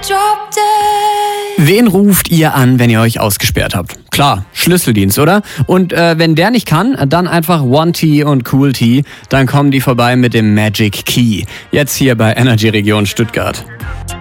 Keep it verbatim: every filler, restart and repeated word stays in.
Wen ruft ihr an, wenn ihr euch ausgesperrt habt? Klar, Schlüsseldienst, oder? Und äh, wenn der nicht kann, dann einfach One T und Cool T. Dann kommen die vorbei mit dem Magic Key. Jetzt hier bei Energy Region Stuttgart.